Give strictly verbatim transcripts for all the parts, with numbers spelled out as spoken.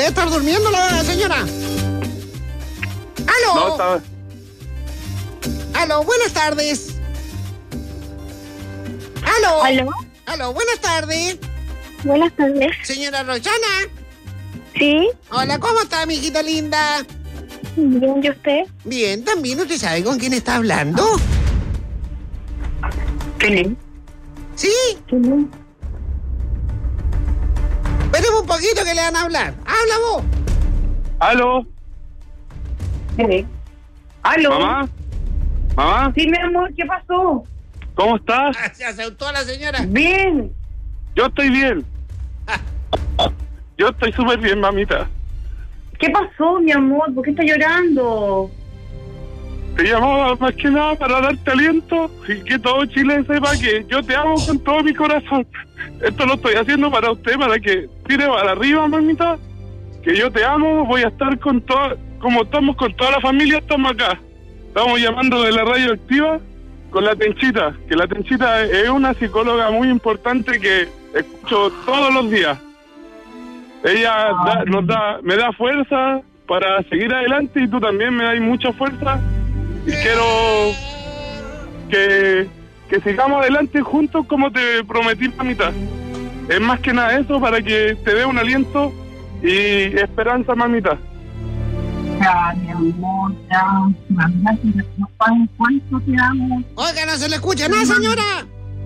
estar durmiendo la señora? ¡Aló! No, está... ¡Aló! Buenas tardes. ¡Aló! ¿Aló? ¡Aló! Buenas tardes. Buenas tardes. Señora Roxana. ¿Sí? Hola, ¿cómo está, mi hijita linda? Bien, ¿y usted? Bien, también. ¿Usted sabe con quién está hablando? ¿Qué? ¿Sí? ¿Quién? Esperemos un poquito que le van a hablar. ¡Habla vos! ¿Aló? ¿Qué? ¿Aló? ¿Mamá? ¿Mamá? Sí, mi amor, ¿qué pasó? ¿Cómo estás? Ah, se asustó la señora. Bien. Yo estoy bien. Yo estoy súper bien, mamita. ¿Qué pasó, mi amor? ¿Por qué estás llorando? Te llamaba más que nada para darte aliento y que todo Chile sepa que yo te amo con todo mi corazón. Esto lo estoy haciendo para usted, para que tire para arriba, mamita. Que yo te amo, voy a estar con todo, como estamos con toda la familia, estamos acá. Estamos llamando de la radio activa con la Tenchita, que la Tenchita es una psicóloga muy importante que escucho todos los días. Ella da, nos da, me da fuerza para seguir adelante y tú también me das mucha fuerza. Y quiero que, que sigamos adelante juntos como te prometí, mamita. Es más que nada eso, para que te dé un aliento y esperanza, mamita. Ya, mi amor, ya. Mamá, si no saben cuánto te amo. Oiga, no se le escucha nada, señora.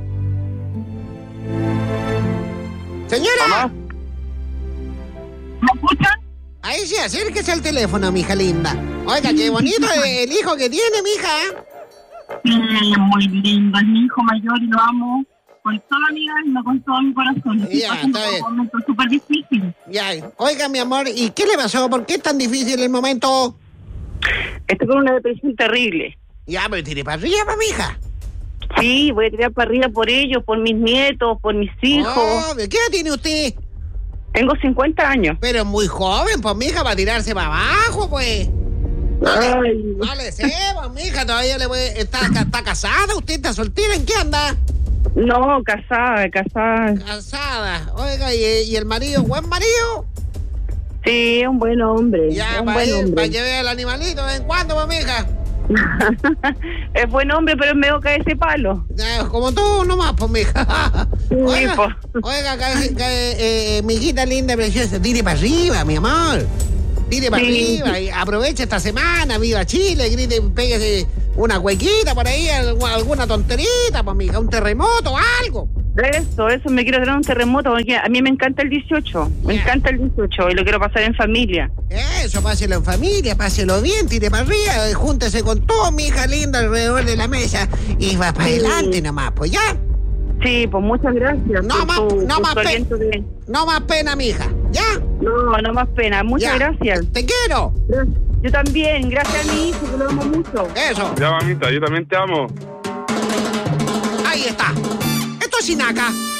Señora. ¿Mamá? ¿Me escuchan? Ahí sí, acérquese al teléfono, mija linda. Oiga, qué bonito el hijo que tiene, mija. Sí, muy lindo. Es mi hijo mayor y lo amo con toda mi alma, con todo mi corazón. Estoy Ya, pasando está por bien. un momento súper difícil. Ya, oiga, mi amor, ¿y qué le pasó? ¿Por qué es tan difícil el momento? Estoy con una depresión terrible. Ya, me tiré para arriba, mija. Sí, voy a tirar para arriba por ellos, por mis nietos, por mis hijos. Oh, ¿qué edad tiene usted? Tengo cincuenta años. Pero es muy joven, pues, mija, para tirarse para abajo, pues. No le, Ay. no le sé, pues, mija, todavía le puede... ¿Está, está casada? ¿Usted está soltera? ¿En qué anda? No, casada, casada. Casada. Oiga, ¿y, y el marido? ¿Buen marido? Sí, un buen hombre. Ya, un para buen que hombre. vea el animalito de vez en cuando, pues, mija. Es buen hombre, pero es medio cae ese palo. Ya, como tú nomás, pues, mija. Oiga, pues. oiga que, que, eh, mi hijita linda, preciosa, tire para arriba, mi amor. Tire para Sí. arriba y aproveche esta semana, viva Chile, grite, pégese una huequita por ahí, alguna, alguna tonterita, pues, mija, un terremoto, algo. Eso, eso, me quiero traer un terremoto, porque a mí me encanta el dieciocho. Me Ya. encanta el dieciocho y lo quiero pasar en familia. Eso, páselo en familia, páselo bien, tire para arriba, y júntese con todo, mi hija linda, alrededor de la mesa y va para Sí. adelante nomás, pues ya. Sí, pues muchas gracias. No por más- tu- no por más tu pe- aliento de- No más pena, mija, ¿ya? No, no más pena. Muchas Ya. gracias. Te quiero. Yo también, gracias a mi hijo, que lo amo mucho. Eso, Ya, mamita, yo también te amo. ahí está. Esto es Sinaca.